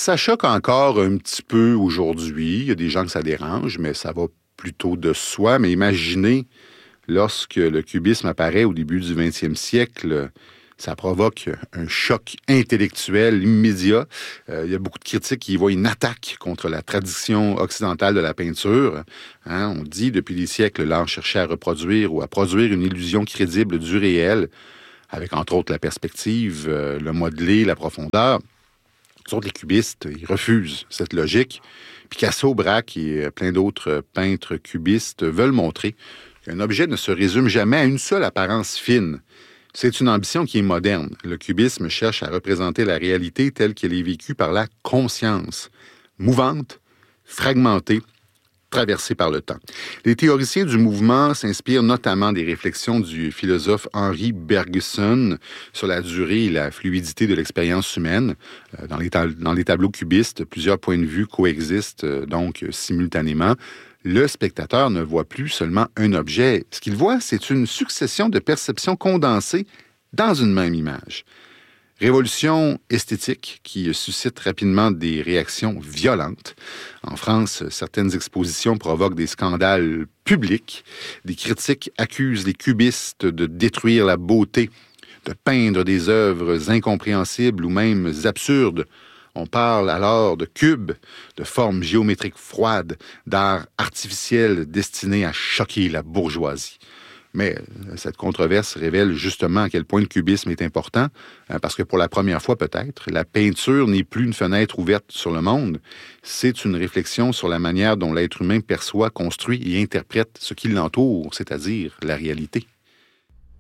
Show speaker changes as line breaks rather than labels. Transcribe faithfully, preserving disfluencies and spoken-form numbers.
ça choque encore un petit peu aujourd'hui. Il y a des gens que ça dérange, mais ça va plutôt de soi. Mais imaginez, lorsque le cubisme apparaît au début du vingtième siècle, ça provoque un choc intellectuel immédiat. Euh, il y a beaucoup de critiques qui y voient une attaque contre la tradition occidentale de la peinture. Hein, on dit depuis des siècles, l'art cherchait à reproduire ou à produire une illusion crédible du réel, avec entre autres la perspective, euh, le modelé, la profondeur. Les autres, les cubistes, ils refusent cette logique. Picasso, Braque et plein d'autres peintres cubistes veulent montrer qu'un objet ne se résume jamais à une seule apparence fine. C'est une ambition qui est moderne. Le cubisme cherche à représenter la réalité telle qu'elle est vécue par la conscience, mouvante, fragmentée, traversée par le temps. Les théoriciens du mouvement s'inspirent notamment des réflexions du philosophe Henri Bergson sur la durée et la fluidité de l'expérience humaine. Dans les, ta- dans les tableaux cubistes, plusieurs points de vue coexistent donc simultanément. Le spectateur ne voit plus seulement un objet. Ce qu'il voit, c'est une succession de perceptions condensées dans une même image. Révolution esthétique qui suscite rapidement des réactions violentes. En France, certaines expositions provoquent des scandales publics. Des critiques accusent les cubistes de détruire la beauté, de peindre des œuvres incompréhensibles ou même absurdes. On parle alors de cubes, de formes géométriques froides, d'art artificiel destiné à choquer la bourgeoisie. Mais cette controverse révèle justement à quel point le cubisme est important, parce que pour la première fois peut-être, la peinture n'est plus une fenêtre ouverte sur le monde, c'est une réflexion sur la manière dont l'être humain perçoit, construit et interprète ce qui l'entoure, c'est-à-dire la réalité.